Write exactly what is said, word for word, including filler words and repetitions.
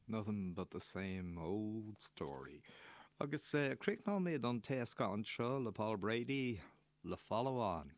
Nothing but the same old story. Agus uh, cric ná méid an taisca an seo le Paul Brady le follow on.